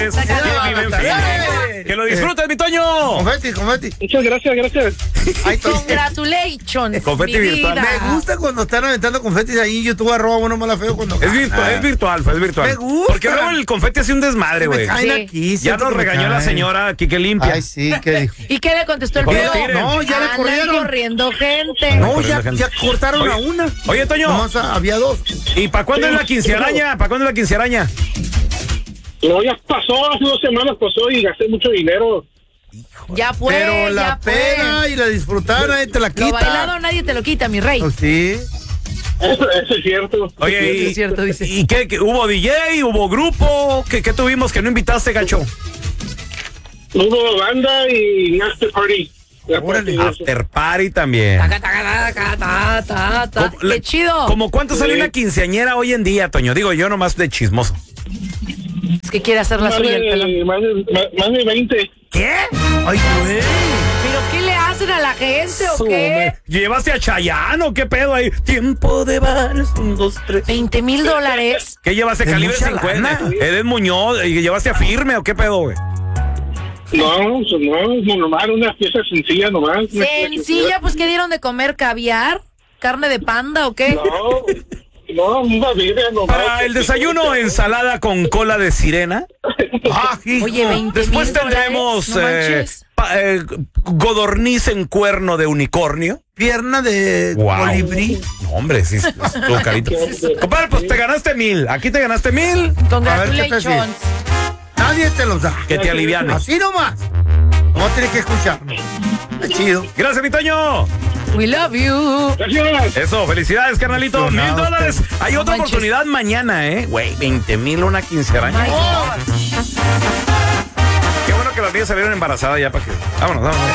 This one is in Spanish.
Que lo disfrutes, mi Toño. Confeti. Muchas gracias. Congratulations. Confeti mi virtual. vida. Me gusta cuando están aventando confetis ahí en YouTube, @buenomalaFeo cuando Es virtual. Me gusta. Porque luego el confeti hace un desmadre, me güey. caen Sí. aquí. Ya siento nos que me regañó la caen. señora Quique Limpia. Ay, sí, ¿qué dijo? ¿Y qué le contestó el Mejor feo? no tiren. No, ya le Andan corrieron. corriendo gente. No, corriendo ya gente. cortaron Oye, a una. Oye, Toño. Nomás había dos. ¿Y para cuándo es la quincearaña? ¿Para cuándo es la quincearaña? No, ya pasó, hace 2 semanas pasó y gasté mucho dinero. Ya fue, Pero la ya fue. pena y la disfrutar, nadie te la Lo quita. bailado nadie te lo quita, mi rey. Pues sí. Eso es cierto. Oye, Sí, es cierto, dice. ¿y qué? ¿Hubo DJ? ¿Hubo grupo? ¿Qué tuvimos que no invitaste, gacho? Hubo banda y after party. Órale. After party también. Taca, taca, taca, ta, ta, ta. ¿Cómo- Qué chido. ¿Cómo cuánto sale Sí. una quinceañera hoy en día, Toño? Digo, yo nomás de chismoso. Es que quiere hacer la Más suya el pelón. de, más de 20. ¿Qué? Ay, güey. ¿Pero qué le hacen a la gente o qué? ¿Llevaste a Chayanne o qué pedo ahí? Tiempo de vals, 1, 2, 3. $20,000. ¿Qué llevaste? ¿Es Calibre mucha 50. lana? Edén Muñoz. ¿Y llevaste a Firme o qué pedo, güey? No, pues no, es normal, una pieza sencilla nomás. Sencilla, pues ¿qué dieron de comer? ¿Caviar? ¿Carne de panda o qué? No, una vida nomás. Para el desayuno, ensalada con cola de sirena. Hijo. Oye, 20,000 Después dólares, tendremos no manches. godorniz en cuerno de unicornio. Pierna de Wow. colibrí. No, hombre, sí, estuvo carito. Compadre, pues te ganaste 1,000. Aquí te ganaste 1,000. Congratulations. Nadie te los da. Que te aliviane. Así nomás. No tienes que escucharnos. Está chido. Gracias, mi Toño. We love you. Gracias. Eso, felicidades, carnalito. Emocionado $1,000. Hay otra manches. oportunidad mañana, ¿eh? Güey, 20,000 una quinceañera. My God. Qué bueno que las niñas salieron embarazadas ya para que. Vámonos.